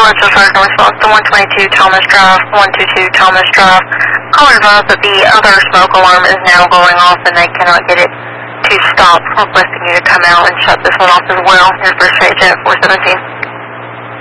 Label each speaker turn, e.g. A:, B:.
A: Western Fire response to 122 Thomas Drive, 122 Thomas Drive. Call advised that the other smoke alarm is now going off and they cannot get it to stop. Requesting you to come out and shut this one off as well. Here's First Agent 417.